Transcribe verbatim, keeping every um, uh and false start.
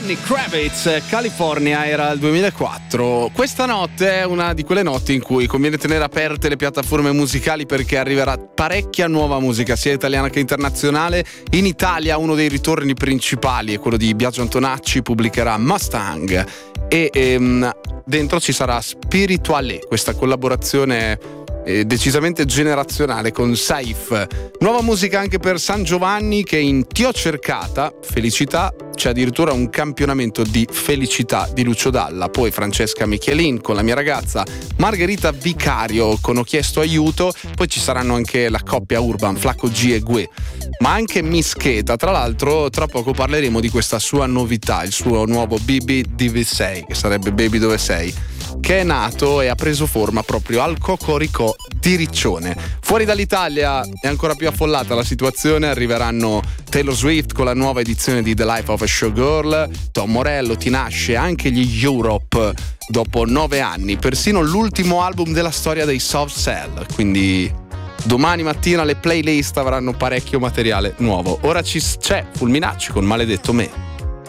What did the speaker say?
Lenny Kravitz, California, era il duemilaquattro. Questa notte è una di quelle notti in cui conviene tenere aperte le piattaforme musicali, perché arriverà parecchia nuova musica, sia italiana che internazionale. In Italia uno dei ritorni principali è quello di Biagio Antonacci, pubblicherà Mustang e ehm, dentro ci sarà Spirituale, questa collaborazione eh, decisamente generazionale con Saif. Nuova musica anche per San Giovanni, che in Ti ho cercata, Felicità, c'è addirittura un campionamento di Felicità di Lucio Dalla. Poi Francesca Michelin con La mia ragazza, Margherita Vicario con Ho chiesto aiuto. Poi ci saranno anche la coppia Urban, Flacco G e Gue, ma anche Mischeta. Tra l'altro tra poco parleremo di questa sua novità, il suo nuovo Baby Dove sei, che sarebbe Baby Dove sei, che è nato e ha preso forma proprio al Cocoricò di Riccione. Fuori dall'Italia è ancora più affollata la situazione, arriveranno Taylor Swift con la nuova edizione di The Life of a Showgirl, Tom Morello, Tinashe e anche gli Europe dopo nove anni, persino l'ultimo album della storia dei Soft Cell, quindi domani mattina le playlist avranno parecchio materiale nuovo. Ora ci c'è Fulminacci con Maledetto Me.